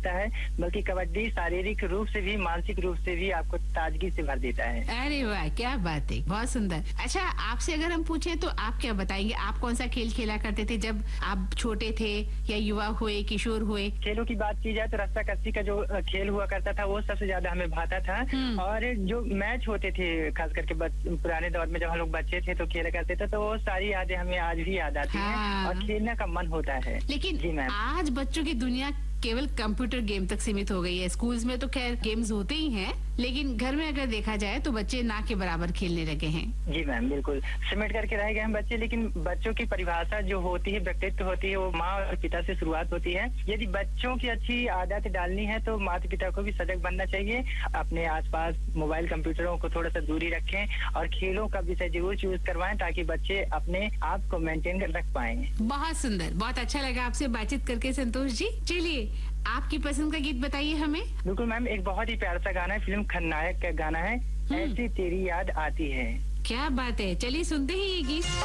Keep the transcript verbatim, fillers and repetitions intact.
देता है, बल्कि कबड्डी शारीरिक रूप से भी मानसिक रूप से भी आपको ताजगी से भर देता है। अरे वाह, क्या बात है, बहुत सुंदर। अच्छा, आपसे अगर हम पूछें तो आप क्या बताएंगे, आप कौन सा खेल खेला करते थे जब आप छोटे थे या युवा हुए, किशोर हुए? खेलों की बात की जाए तो रस्सा कस्सी का जो खेल हुआ करता था वो सबसे ज्यादा हमें भाता था। और जो मैच होते थे खास करके पुराने दौर में जब हम लोग बच्चे थे तो खेला करते थे, तो वो सारी यादें हमें आज भी याद आती हाँ। हैं और खेलने का मन होता है। लेकिन जी मैम, आज बच्चों की दुनिया केवल कंप्यूटर गेम तक सीमित हो गई है। स्कूल्स में तो खैर गेम्स होते ही हैं, लेकिन घर में अगर देखा जाए तो बच्चे ना के बराबर खेलने लगे हैं। जी मैम, बिल्कुल सिमट करके रह गए हैं बच्चे। लेकिन बच्चों की परिभाषा जो होती है, व्यक्तित्व होती है, वो माँ और पिता से शुरुआत होती है। यदि बच्चों की अच्छी आदत डालनी है तो माता पिता को भी सजग बनना चाहिए। अपने आसपास मोबाइल कंप्यूटरों को थोड़ा सा दूरी रखें और खेलों का विषय जरूर चूज करवाएं, ताकि बच्चे अपने आप को मेंटेन कर रख पाएंगे। बहुत सुंदर, बहुत अच्छा लगा आपसे बातचीत करके संतोष जी। चलिए, आपकी पसंद का गीत बताइए हमें। बिल्कुल मैम, एक बहुत ही प्यारा सा गाना है, फिल्म खलनायक का गाना है, ऐसी तेरी याद आती है। क्या बात है, चलिए सुनते हैं ये गीत।